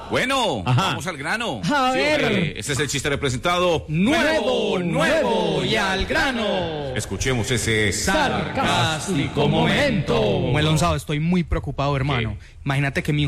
Bueno, vamos al grano. A ver. Este es el chiste representado. Nuevo y al grano. Escuchemos ese Sarcástico momento. Muelonzado, estoy muy preocupado, hermano. ¿Qué? Imagínate que mi